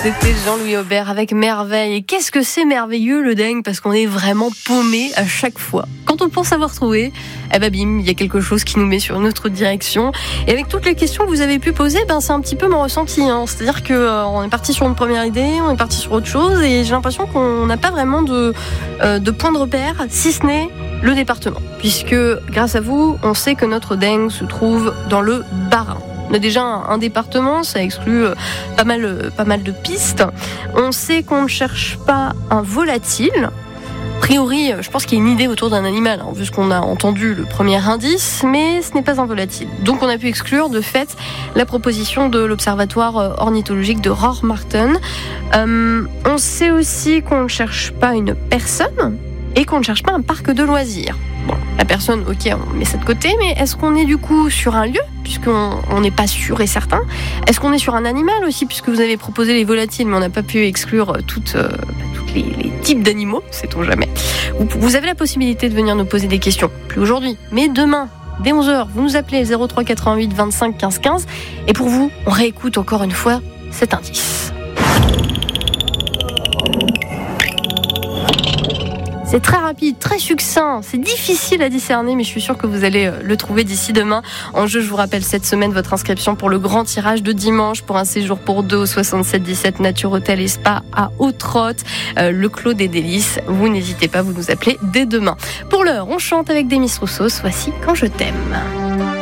C'était Jean-Louis Aubert avec Merveille. Et qu'est-ce que c'est merveilleux le dingue, parce qu'on est vraiment paumé à chaque fois. Quand on pense avoir trouvé, eh ben bim, il y a quelque chose qui nous met sur une autre direction. Et avec toutes les questions que vous avez pu poser, c'est un petit peu mon ressenti. C'est-à-dire que on est parti sur une première idée, on est parti sur autre chose, et j'ai l'impression qu'on n'a pas vraiment de point de repère, si ce n'est le département. Puisque grâce à vous, on sait que notre dingue se trouve dans le Bas-Rhin. On a déjà un département, ça exclut pas mal de pistes. On sait qu'on ne cherche pas un volatile. A priori, je pense qu'il y a une idée autour d'un animal, vu ce qu'on a entendu le premier indice, mais ce n'est pas un volatile. Donc on a pu exclure de fait la proposition de l'Observatoire ornithologique de Rohrmarken. On sait aussi qu'on ne cherche pas une personne et qu'on ne cherche pas un parc de loisirs. Bon, la personne, ok, on met ça de côté, mais est-ce qu'on est du coup sur un lieu, puisqu'on n'est pas sûr et certain? Est-ce qu'on est sur un animal aussi, puisque vous avez proposé les volatiles, mais on n'a pas pu exclure toutes les types d'animaux, sait-on jamais. Vous avez la possibilité de venir nous poser des questions, plus aujourd'hui, mais demain, dès 11h, vous nous appelez 03 88 25 15 15, et pour vous, on réécoute encore une fois cet indice. C'est très rapide, très succinct, c'est difficile à discerner, mais je suis sûre que vous allez le trouver d'ici demain. En jeu, je vous rappelle cette semaine votre inscription pour le grand tirage de dimanche pour un séjour pour deux au 7717 Nature Hôtel et Spa à Hauts-de-Rotte, le Clos des Délices. Vous n'hésitez pas, vous nous appelez dès demain. Pour l'heure, on chante avec Demis Roussos, voici Quand je t'aime.